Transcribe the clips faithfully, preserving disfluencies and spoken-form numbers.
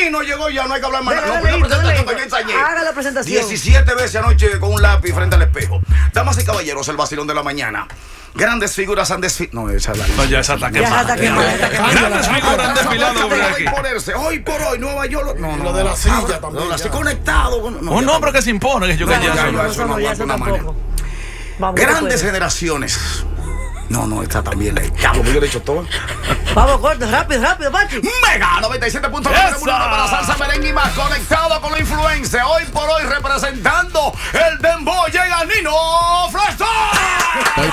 Nino llegó ya, no hay que hablar más. Dale, No, dale, pues la dale, presentación dale. que yo ensayé. Haga la presentación. diecisiete veces anoche con un lápiz frente al espejo. Damas y caballeros, el vacilón de la mañana. Grandes figuras han desfilado. No, esa es la No, ya esa está Ya está quemada. quemada, está quemada. Grandes figuras han desfilado por aquí. Imponerse. Hoy por hoy, Nueva York. No, no, Lo de la silla también, No, así ya. conectado. con- no, Un ya hombre que se impone, que yo que No, ya ya, soy- ya, eso no ya aguanta una tampoco. Vamos, está. que Grandes puede. generaciones. No, no, está también ahí. Ya, lo que yo le he dicho todo. Vamos, corto, rápido, rápido, Pachi. Mega noventa y siete punto nueve para salsa, merengue y más, conectado con la influencia. Hoy por hoy representando el dembow llega Nino Fresh. Estoy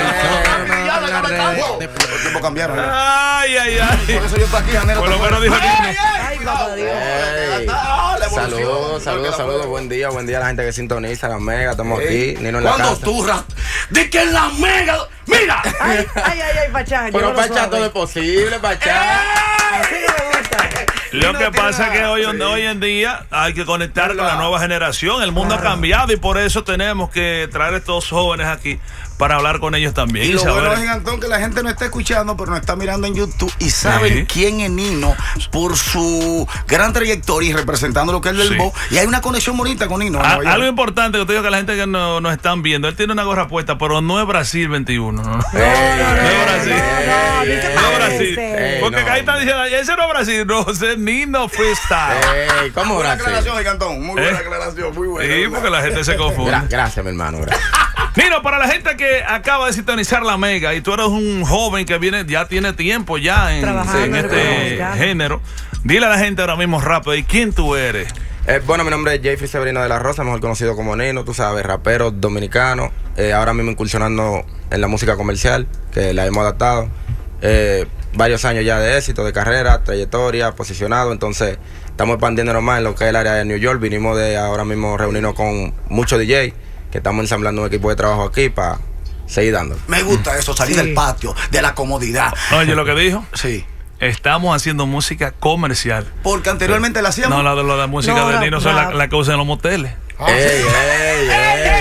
Los tiempos cambiaron. ¿eh? Ay, ay, ay. Por eso yo estoy aquí, Janero. Por lo menos dijo ¡Ey, Nino. ey! Ay, papá Dios. Ey, La evolución. Saludos, saludos, saludos, buen día, buen día a la gente que sintoniza, la Mega, estamos Ey, aquí, Nino en la Cuando casa. tú ra- de que en la Mega. ¡Mira! Ay, ay, ay, ay, Pachá. Pero llegó lo Pachá, suave. todo es posible, Pachá. Así que me gusta. Lo Nino que tiene pasa es que la- hoy, sí. hoy en día hay que conectar con la nueva generación. El mundo ha cambiado y por eso tenemos que traer a estos jóvenes aquí para hablar con ellos también. Y Y lo saber- bueno es, Antón, que la gente no está escuchando, pero nos está mirando en YouTube y saben Sí. quién es Nino por su gran trayectoria y representando lo que es el Sí. dembow. Y hay una conexión bonita con Nino. A- Nueva York. algo importante que te digo que la gente que no- nos están viendo, él tiene una gorra puesta, pero no es Brasil veintiuno. No, no. No, no, no, es Brasil. no, no, ¿viste No es parece? Brasil. Ey, Porque no. acá están diciendo, ese no es Brasil, no, ese es Nino Freestyle. Ey, ¿cómo Buena Brasil? aclaración de Cantón, muy buena ¿Eh? aclaración, muy buena. Sí, porque la gente se confunde. Gra- gracias, mi hermano, gracias. Nino, para la gente que acaba de sintonizar la Mega y tú eres un joven que viene, ya tiene tiempo ya en, Trabajando en en este República. género, dile a la gente ahora mismo rápido, ¿y quién tú eres? Eh, bueno, mi nombre es Jeffrey Severino de la Rosa, mejor conocido como Nino, tú sabes, rapero dominicano, eh, ahora mismo incursionando en la música comercial, que la hemos adaptado. Eh, varios años ya de éxito, de carrera, trayectoria, posicionado, entonces estamos expandiéndonos más en lo que es el área de New York. Vinimos de ahora mismo reunirnos con muchos D J, que estamos ensamblando un equipo de trabajo aquí para seguir dando. Me gusta eso, salir Sí. del patio, de la comodidad. Oye, lo que dijo, Sí. estamos haciendo música comercial. Porque anteriormente la hacíamos. No, la de la, la música No, de la- Nino son la- la, la que usan en los moteles. ¡Ey, ey, ey,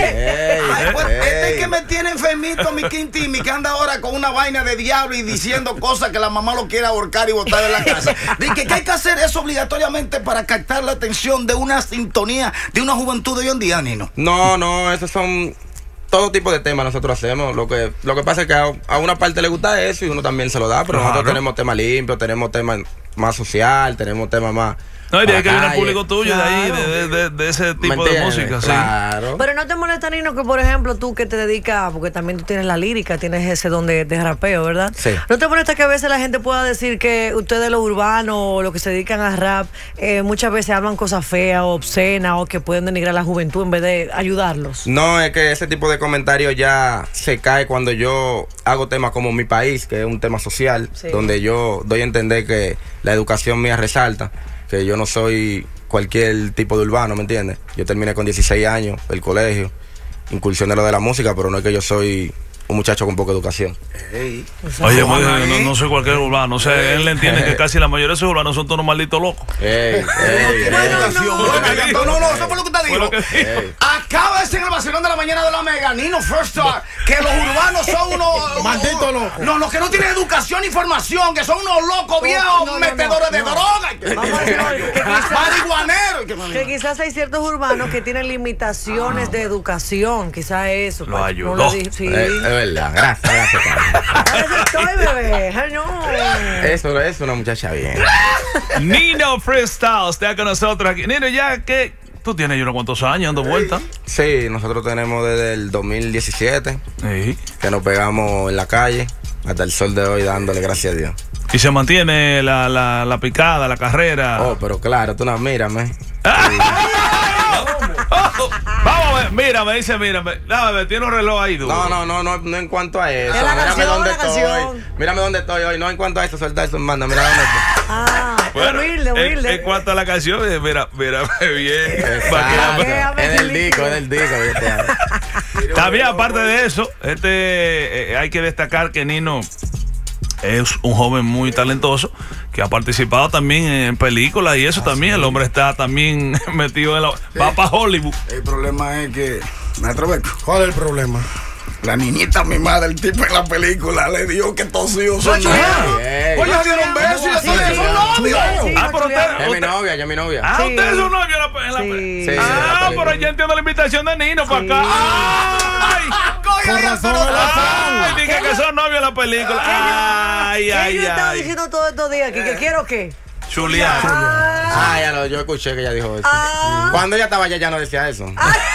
ey! Ay, pues, ey. este es que me tiene enfermito, mi Quintimi, que anda ahora con una vaina de diablo y diciendo cosas que la mamá lo quiere ahorcar y botar de la casa. De que, que hay que hacer eso obligatoriamente para captar la atención de una sintonía de una juventud de hoy en día, Nino. No, no, esos son todo tipo de temas nosotros hacemos. Lo que, lo que pasa es que a, a una parte le gusta eso y uno también se lo da, pero Claro. nosotros tenemos temas limpios, tenemos temas más social, tenemos temas más. No, y de para que viene el calle. público tuyo de ahí, Claro. de, de- de ese ¿Me tipo de entiendes? música, sí. Claro. Pero no te molesta, Nino, que por ejemplo tú que te dedicas, porque también tú tienes la lírica, tienes ese don de, de rapeo, ¿verdad? Sí. ¿No te molesta que a veces la gente pueda decir que ustedes los urbanos o los que se dedican a rap eh, muchas veces hablan cosas feas o obscenas o que pueden denigrar a la juventud en vez de ayudarlos? No, es que ese tipo de comentarios ya se cae cuando yo hago temas como Mi País, que es un tema social, Sí. donde yo doy a entender que la educación mía resalta, que yo no soy cualquier tipo de urbano, ¿me entiendes? Yo terminé con dieciséis años el colegio, incursioné lo de la música, pero no es que yo soy un muchacho con poca educación. Ey. Oye, Ojalá, pues, ¿eh? no, no soy cualquier urbano. O sea, él le entiende que casi la mayoría de esos urbanos son todos unos malditos locos. Ey, ey, ey. Buena educación, buena educación. No, no, eso fue lo que te Fue digo. lo que dijo. Ey. Acaba de ser el vacilón de la mañana de la Mega, Nino First Star, que los urbanos son unos... Maldito loco. No, los que no tienen educación ni formación, que son unos locos viejos, no, no, metedores no, de no. droga. Vamos a decir que quizás- Marihuaneros. Que quizás hay ciertos urbanos que tienen limitaciones de educación, quizás eso. Lo pa- ayudó. no di- sí. Eh, es verdad, gracias, gracias. Carlos. A veces estoy, bebé. Ay, no. Eso es una muchacha bien. Nino Freestyle está con nosotros aquí. Nino, ya que tú tienes yo unos cuantos años dando vueltas. Sí, nosotros tenemos desde el dos mil diecisiete Sí. que nos pegamos en la calle hasta el sol de hoy dándole gracias a Dios. Y se mantiene la, la, la picada, la carrera. Oh, pero claro, tú no, mírame. Oh, vamos a ver, mírame, dice, mírame. Dame, ver, tiene un reloj ahí, duro. No, no, no, no, no en cuanto a eso. Es la Mírame canción, dónde la estoy. canción. Mírame dónde estoy hoy. No en cuanto a eso, suelta eso, manda, mira dónde estoy. Ah, Bueno, humilde, en, humilde. en cuanto a la canción, eh, mira, mírame bien. Exacto. Vaquéame, Es del Filipe. disco, es del disco. ¿viste? También, aparte de eso, este eh, hay que destacar que Nino es un joven muy talentoso que ha participado también en películas y eso también. El hombre está también metido en la. Va para Hollywood. El problema es que, maestro Beco, ¿Cuál es el problema? la niñita mimada del tipo en la película le dijo que todos hijos son Oye, novios. ey. Oye, dieron besos y Sí, después sí, son sí. novios. Sí, Ah, pero usted, es mi usted- novia, ella es mi novia. Ah, Sí. usted es su novio en la, en la Sí. pe- Sí, Ah, sí, en la película. pero ya entiendo la invitación de Nino para acá. ¡Ay! Con razón de la Ay, dije que son novios en la película. Ay, ¿Qué ay, yo estaba ay. diciendo todos estos días? ¿Que, que quiero qué? Chulear. Ah, Ah, ya lo, yo escuché que ella dijo eso. Ah. Cuando ella estaba allá, ya no decía eso.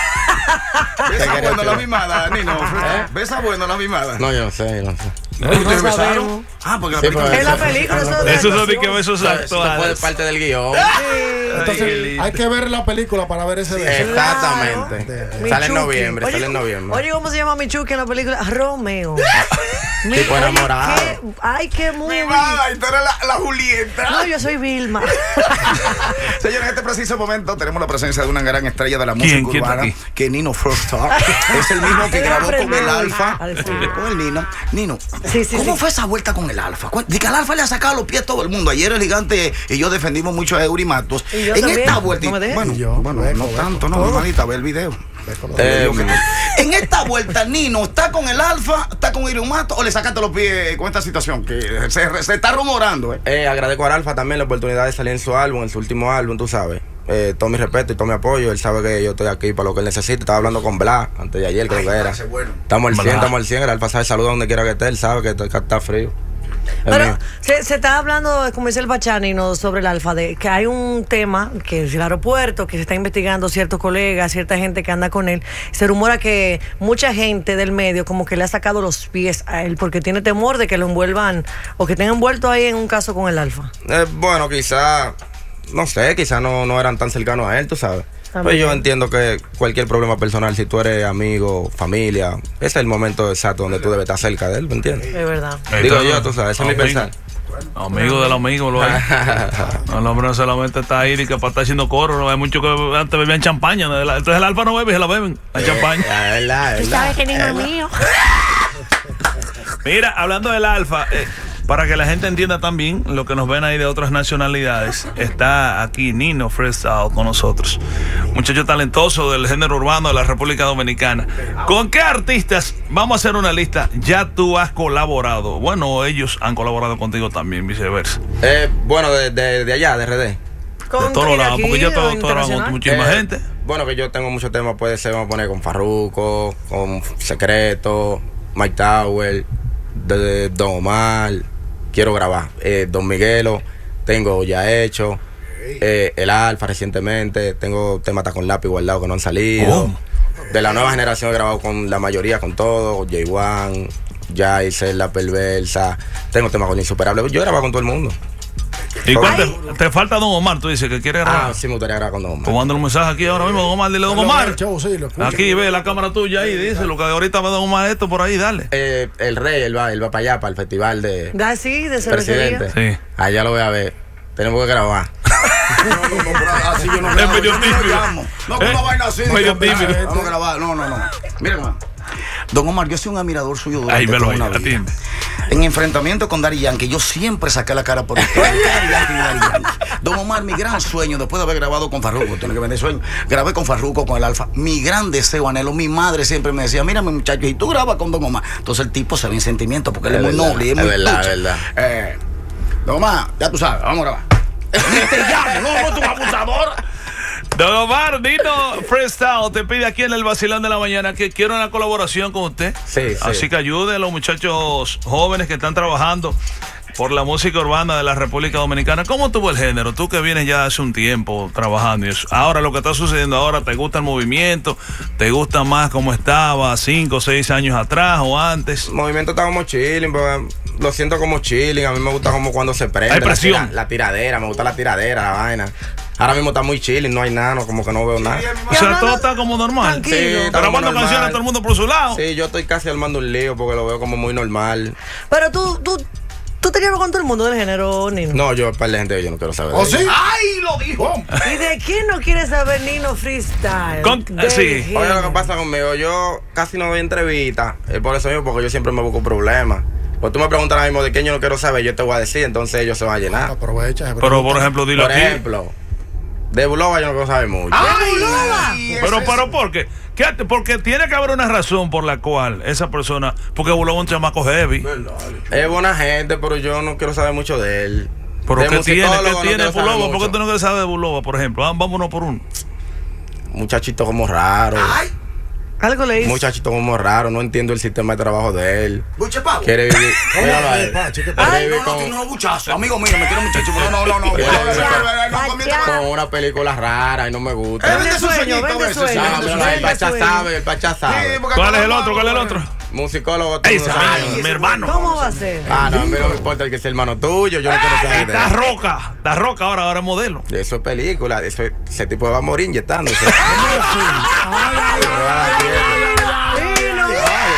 ¿Besa quería bueno la decir? mimada, Nino? ¿Eh? ¿Besa bueno la mimada? No, yo no sé, yo no sé. ¿Ustedes No besaron? sabemos. Ah, porque la Sí, película... pero- en la película eso es de Eso son de actuación. que besos Esto esto fue actuales. parte del guión. Entonces, qué lindo. hay que ver la película para ver ese beso. Exactamente. Claro. Sale en Michuki. noviembre, Oye, sale en noviembre. Oye, ¿cómo se llama Michuki en la película? Romeo. Mi- Tipo oye, enamorado. qué- Ay, qué muy. Mimada, y tú eres la, la Julieta. No, yo soy Vilma. Señores, en este preciso momento tenemos la presencia de una gran estrella de la ¿Quién? música ¿Quién está urbana, aquí? que es Nino Frostar. Es el mismo que Él grabó con aprendió el Alfa. a decir. Con el Nino. Nino, Sí, sí, ¿cómo sí. fue esa vuelta con el Alfa? Cu- De que al Alfa le ha sacado los pies a todo el mundo. Ayer el gigante y yo defendimos mucho a Eury Matos. Y yo En también. esta vuelta. No me dejes. bueno, Y yo, bueno, veco, no veco. tanto, no, Todo. hermanita, ve el video. Eh, En esta vuelta, Nino, ¿está con el Alfa? ¿Está con Eury Matos? ¿O le sacaste los pies con esta situación? Que se, se está rumorando, ¿eh? Eh, agradezco al Alfa también la oportunidad de salir en su álbum, en su último álbum, tú sabes. Eh, todo mi respeto y todo mi apoyo. Él sabe que yo estoy aquí para lo que él necesite. Estaba hablando con Blas antes de ayer, creo Ay, que era. ese bueno. Estamos al cien, Blas. estamos al cien. El Alfa sabe saludar donde quiera que esté. Él sabe que está, que está frío. Es Pero mío. se, se está hablando, como dice el Bachani, ¿no? Sobre el Alfa, de que hay un tema, que es el aeropuerto, que se está investigando ciertos colegas, cierta gente que anda con él. Se rumora que mucha gente del medio como que le ha sacado los pies a él porque tiene temor de que lo envuelvan o que tengan envuelto ahí en un caso con el Alfa. Eh, bueno, quizá, no sé, quizá no, no eran tan cercanos a él, tú sabes. Pues yo entiendo que cualquier problema personal, si tú eres amigo, familia, ese es el momento exacto donde tú debes estar cerca de él, ¿me entiendes? Es verdad. Digo yo, tú sabes, ese es mi Amigo. pensar. Amigo del amigo, lo hay. No, el hombre no solamente está ahí y que para estar haciendo coro, no hay mucho que antes bebían champaña. ¿no? Entonces el Alfa no bebe y se la beben, la champaña. Es verdad, es verdad. que Nino es mío. Mira, hablando del Alfa, eh, para que la gente entienda también lo que nos ven ahí de otras nacionalidades, está aquí Nino Freestyle con nosotros. Muchacho talentoso del género urbano de la República Dominicana. ¿Con qué artistas? Vamos a hacer una lista. Ya tú has colaborado. Bueno, ellos han colaborado contigo también, viceversa. Eh, bueno, de, de, de allá, de R D. Con De todos quién lados, aquí, porque yo o estoy con internacional. muchísima Eh, gente. Bueno, que yo tengo muchos temas, puede ser, vamos a poner con Farruko, con Secreto, Mike Tower, de, de Don Omar, quiero grabar, eh, Don Miguelo, tengo ya hecho, eh, el Alfa recientemente, tengo temas hasta con lápiz guardado que no han salido. Oh. De la nueva generación he grabado con la mayoría, con todo, J uno, Jaiser, La Perversa, tengo temas con Insuperable, yo he grabado con todo el mundo. ¿Y cuál te, te falta Don Omar? Tú dices que quiere grabar. Ah, sí me gustaría grabar con Don Omar. Pues mándale un mensaje aquí ahora mismo, Don Omar. Dile, Don Lo ve Omar. el show, sí, lo escucha. Aquí ve la cámara tuya ahí, dice lo que ahorita va Don Omar esto por ahí, dale. Eh, el Rey, él va, él va para allá, para el festival de Da, sí, de cervecería. Presidente. Sí. Allá lo voy a ver. Tenemos que grabar. No, no, no, pero así yo no Es grabo, medio yo no lo tímido. llamo. No, con Eh, una vaina así. medio que, tímido. Vamos a grabar. No, no, no. Mira, hermano. Don Omar, yo soy un admirador suyo durante Ahí, velo toda ahí, una vida. atiende. En enfrentamiento con Daddy Yankee, yo siempre saqué la cara por usted. Daddy Yankee y Daddy Yankee. Don Omar, mi gran sueño, después de haber grabado con Farruko, tiene que vender sueño, grabé con Farruko, con el Alfa. Mi gran deseo, anhelo, mi madre siempre me decía, mírame muchacho, y tú grabas con Don Omar. Entonces el tipo se ve en sentimiento porque él es, Es muy verdad, noble y es es muy verdad, tucho. es verdad. Eh, Don Omar, ya tú sabes, vamos a grabar. Ni te llamo, no, no, tu abusador. Don Omar, Nino Freestyle te pide aquí en el Vacilón de la Mañana que quiero una colaboración con usted. Sí, sí. Así que ayude a los muchachos jóvenes que están trabajando por la música urbana de la República Dominicana. ¿Cómo tuvo el género? Tú que vienes ya hace un tiempo trabajando y eso. Ahora lo que está sucediendo ahora, ¿te gusta el movimiento? ¿Te gusta más como estaba cinco o seis años atrás o antes? El movimiento está como chilling, porque lo siento como chilling. A mí me gusta como cuando se prende. Hay la presión. tira- La, tiradera, me gusta la tiradera, la vaina. Ahora mismo está muy chilling, no hay nada, no, como que no veo nada. O sea, todo está como normal. Tranquilo. Sí, está como Grabando normal. canciones todo el mundo por su lado. Sí, yo estoy casi armando un lío porque lo veo como muy normal. Pero tú, tú, tú te llevas con todo el mundo del género, Nino. No, yo, para la gente, yo no quiero saber. ¿Oh, de sí? ellos. ¡Ay, lo dijo! ¿Y de quién no quiere saber Nino Freestyle? Con- Del sí. género. Oye, lo que pasa conmigo, yo casi no doy entrevistas. Es por eso mismo, porque yo siempre me busco problemas. Pues tú me preguntas ahora mismo de quién yo no quiero saber, yo te voy a decir, entonces ellos se van a llenar. Aprovecha. se Pero pregunta. por ejemplo, dilo Por aquí. ejemplo, de Bulova yo no quiero saber mucho. ¡Ay! Pero, ese- pero, ¿por qué? ¿Qué? Porque tiene que haber una razón por la cual esa persona. Porque Bulova es un chamaco heavy. Es buena gente, pero yo no quiero saber mucho de él. Pero De ¿qué tiene? musicólogo ¿Qué no tiene quiero saber Bulova? ¿Por qué mucho. tú no quieres saber de Bulova, por ejemplo? Ah, vámonos por uno. Muchachito como raro. Ay, Algo le hizo. Muchachito como raro. No entiendo el sistema de trabajo de él. buche pavo. Quiere vivir. Míralo a Ay, él. Pachi, ¿qué Quiere pasa? Ay, vivir no, no, con- tiene unos buchazos. Amigo mío, me quiero muchacho. No, no, no, no. Quiere no, vivir no, no, comienza con con- una película rara y no me gusta. Él vende Vende su sueño, sueñito a vende veces. sueño. sí, Ah, vende mira, su el Vende Pacha sueño. sabe, el Pacha Sí, sabe. porque ¿Cuál es el cuando- otro? ¿Cuál es el otro? Musicólogo, tú no Ese, sabes. mi hermano. ¿Cómo va a ser? Ah, no, a mí no me importa el que sea hermano tuyo, yo no quiero saber de Está eso. roca. Está roca ahora, ahora es modelo. De eso es película, de eso es- ese tipo va a morir inyectándose. Fino. Yo lo voy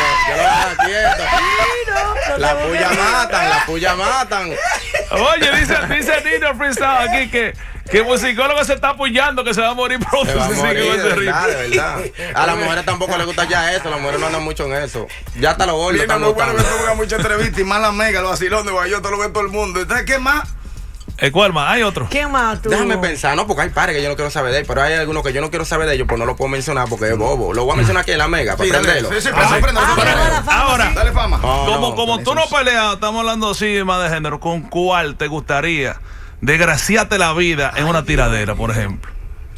a dejar quieto. Fino. La puya matan, la puya matan. Oye, dice, dice Nino Freestyle aquí que, que el musicólogo se está apoyando, que se va a morir pronto. Se va a si sigue morir, con de ese verdad, ritmo. de verdad. A las mujeres tampoco les gusta ya eso, las mujeres no andan mucho en eso. Ya hasta los gordos Viene están muy bueno que gustando. tú veas mucha entrevista y más la mega, los vacilones, güey, yo te lo veo todo el mundo. Entonces, ¿qué más? ¿El cuál más? Hay otro. ¿Quién más tú? Déjame pensar, no, porque hay pares que yo no quiero saber de él, pero hay algunos que yo no quiero saber de ellos, pues no lo puedo mencionar porque es bobo. Lo voy a mencionar aquí en la mega, para Sí, dale, aprenderlo. sí, sí, pero sorprende, Ah, sorprende. pero la fama, Ahora, sí. Dale fama. No, como no, como con tú no eso- peleas, estamos hablando así más de género, ¿con cuál te gustaría desgraciarte la vida en una tiradera, por ejemplo?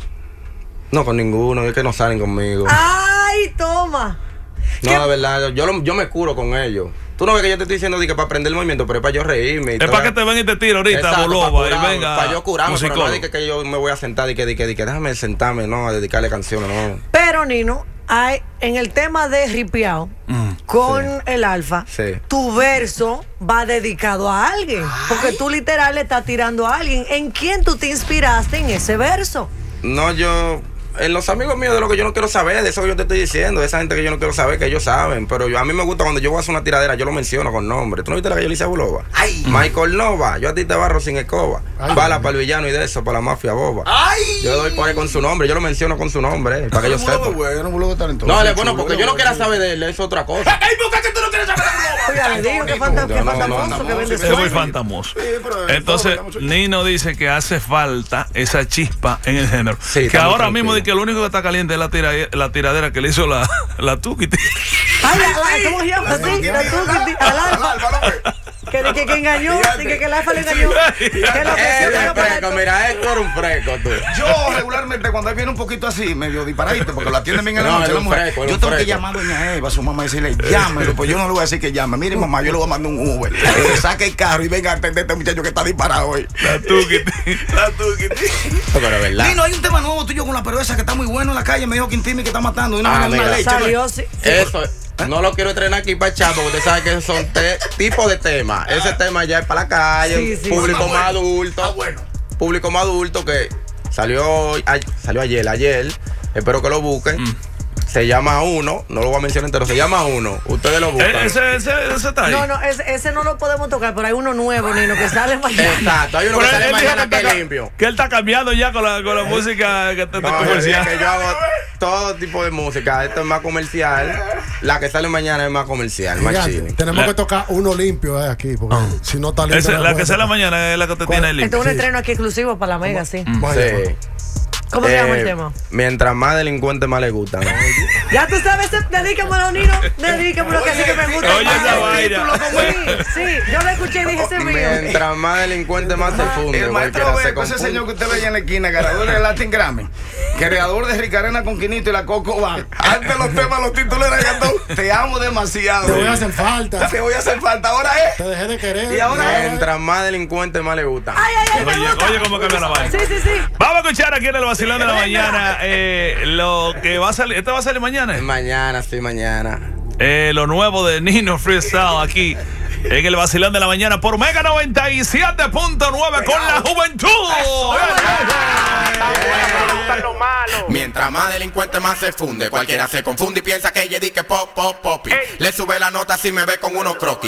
No, con ninguno, es que no salen conmigo. Ay, toma. No, de verdad, yo, lo- yo me curo con ellos. Tú no ves que yo te estoy diciendo de que para aprender el movimiento, pero es para yo reírme. y Es todo. para que te ven y te tire ahorita, Exacto, Bulova, para y curar- venga. Para yo curarme, pero no musicólogo. es de que, que yo me voy a sentar y que, de que, de que déjame sentarme, no, a dedicarle canciones, no. Pero, Nino, hay, en el tema de ripiao Mm, con sí. el alfa, Sí. tu verso va dedicado a alguien. Porque tú literal le estás tirando a alguien. ¿En quién tú te inspiraste en ese verso? No, yo. En los amigos míos de lo que yo no quiero saber, de eso que yo te estoy diciendo, de esa gente que yo no quiero saber, que ellos saben. Pero yo, a mí me gusta cuando yo voy a hacer una tiradera, yo lo menciono con nombre. ¿Tú no viste la que yo le hice a Bulova? Ay. Michael Nova, yo a ti te barro sin escoba. Ay, Bala ay. para el villano y de eso, para la mafia boba. ¡Ay! Yo doy por ahí con su nombre, yo lo menciono con su nombre, eh, para que ellos Bulova es sepan. bueno, Bulova es talentoso. No, él es Sí, bueno, chulo, porque yo no Bulova, quiera chulo. saber de él, es otra cosa. ¡Ay, ¿por qué tú no quieres saber de Bulova? Oye, le digo que fanta- que no, no, fantamoso, no, que vende Es muy sueño. fantamoso. Sí, pero- Entonces, todo, mucho- Nino dice que hace falta esa chispa en el género. Sí, que está muy ahora tranquilo. mismo de que lo único que está caliente es la, tira- la tiradera que le hizo la, la Tukiti. Ay, la- la- ¿cómo se llama? Sí, la Tukiti, al alfa. Que, que, que engañó, que, que el alfa le engañó. Que lo que Eh, se el fresco, mira, esto era un fresco, tú. Yo regularmente cuando él viene un poquito así, medio disparadito, porque lo atienden bien en la No, noche es la un mujer, fresco, es yo un tengo que fresco. llamar a doña Eva, a su mamá, y decirle, llámelo, pues yo no le voy a decir que llame. Mire, mamá, yo le voy a mandar un Uber. Eh, saque el carro y venga a atender a este muchacho que está disparado hoy. La Tukiti. La Tukiti. No, pero es verdad. Lino, hay un tema nuevo tuyo con la perversa que está muy bueno en la calle. Me dijo Quintimi que está matando. Y una, Ah, vaina de una mira. leche. ¿no? Salió, sí. Eso, no lo quiero entrenar aquí para echar, porque usted sabe que son te- tipos de temas. Ese tema ya es para la calle, Sí, sí, público sí. más adulto. Ah, bueno. Público más adulto que salió, hoy- ay- salió ayer, ayer. Espero que lo busquen. Mm. Se llama Uno, no lo voy a mencionar entero, se llama Uno. Ustedes lo buscan. Eh, ese, ese, ese está ahí. No, no, ese, ese no lo podemos tocar, pero hay uno nuevo, Nino, que sale mañana. Exacto, hay uno Pero que él- sale él dijo mañana que está es ca- limpio. que él está cambiando ya con la, con la música que te, te No, yo, comercial. dije que yo hago todo tipo de música. Esto es más comercial. La que sale mañana es más comercial, más Gigante, chile. tenemos La- que tocar uno limpio eh, aquí, porque si no está limpio. Ese- no la puede que sale tocar. mañana es la que te ¿Cuál? tiene el Este es un Sí. estreno aquí exclusivo para la Mega, sí. Vaya, Sí. ¿Cómo se llama el Eh, tema? Mientras más delincuentes más les gustan. Ya tú sabes, dedícamelo, Nino. Dedícamelo, que así que me gusta. Oye, esa vaina. Sí, sí, yo lo escuché y dije, ese es mío. Mientras más delincuentes más se funde. El maestro cualquiera se Beco, ese confunde. señor que usted veía en la esquina, ganador del Latin Grammy, creador de Ricarena con Quinito y la Coco Van. Antes los temas, los títulos eran reggaetón. Te amo demasiado. Te voy a hacer falta. Te voy a hacer falta. Ahora es. Te dejé de querer. Y ahora es. Mientras más delincuentes más les gustan. Ay, ay, ay, me Oye, gusta. oye, cómo cambia la vaina. Sí, sí, sí. Vamos a escuchar aquí en el vacilón de la mañana eh, lo que va a salir. ¿Esto va a salir mañana? Mañana, sí, mañana. Eh, lo nuevo de Nino Freestyle aquí en el vacilón de la mañana por Mega noventa y siete punto nueve con la juventud. Mientras más delincuente más se funde. Cualquiera se confunde y piensa que ella di que pop, pop, popi. Le sube la nota si me ve con unos croquis.